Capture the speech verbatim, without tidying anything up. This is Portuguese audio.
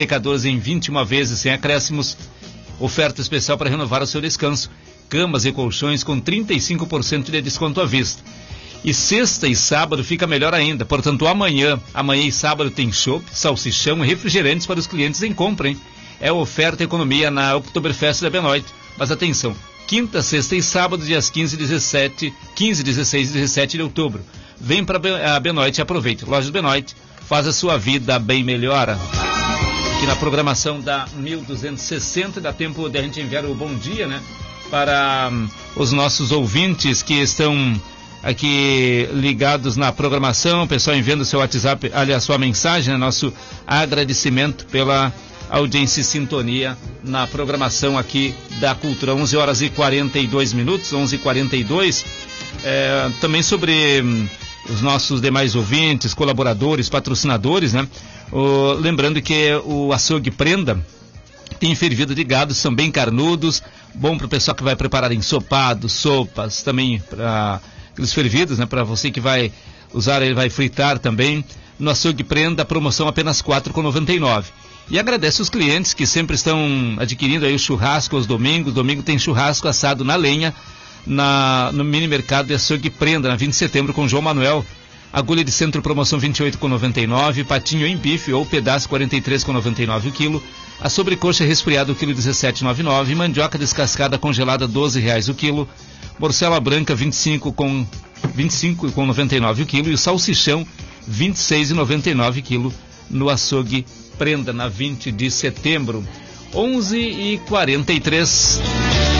catorze em vinte e uma vezes sem acréscimos. Oferta especial para renovar o seu descanso. Camas e colchões com trinta e cinco por cento de desconto à vista. E sexta e sábado fica melhor ainda. Portanto, amanhã, amanhã e sábado tem chopp, salsichão e refrigerantes para os clientes em compra, hein? É oferta economia na Oktoberfest da Benoit. Mas atenção, quinta, sexta e sábado, dias quinze, dezessete, quinze, dezesseis e dezessete de outubro. Vem para a Benoit e aproveite. Lojas Benoit, faz a sua vida bem melhor. Aqui na programação da mil duzentos e sessenta, dá tempo de a gente enviar o bom dia, né? Para um, os nossos ouvintes que estão aqui ligados na programação, o pessoal enviando seu WhatsApp, aliás, sua mensagem, né? Nosso agradecimento pela audiência e sintonia na programação aqui da Cultura. onze horas e quarenta e dois minutos, onze e quarenta e dois. É, também sobre hum, os nossos demais ouvintes, colaboradores, patrocinadores, né? O, lembrando que o açougue Prenda tem fervida de gado, são bem carnudos, bom para o pessoal que vai preparar ensopados, sopas, também para aqueles fervidos, né? Para você que vai usar, ele vai fritar também. No açougue Prenda, a promoção apenas quatro reais e noventa e nove centavos. E agradece os clientes que sempre estão adquirindo aí o churrasco aos domingos. Domingo tem churrasco assado na lenha, na, no mini mercado de açougue Prenda, na vinte de setembro, com João Manuel. Agulha de centro, promoção vinte e oito reais e noventa e nove centavos. Patinho em bife ou pedaço quarenta e três reais e noventa e nove centavos o quilo. A sobrecoxa resfriada o quilo dezessete reais e noventa e nove centavos. Mandioca descascada congelada doze reais o quilo. Morcela branca vinte e cinco com vinte e cinco reais e noventa e nove centavos o quilo. E o salsichão vinte e seis reais e noventa e nove centavos o quilo no açougue Prenda, na vinte de setembro. onze e quarenta e três.